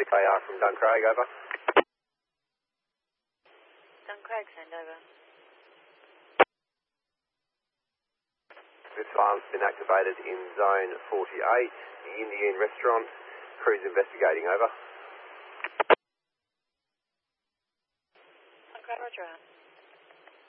AR from Duncraig, over. Duncraig, send over. This alarm's been activated in zone 48, the Indian restaurant. Crew's investigating, over. Duncraig, roger.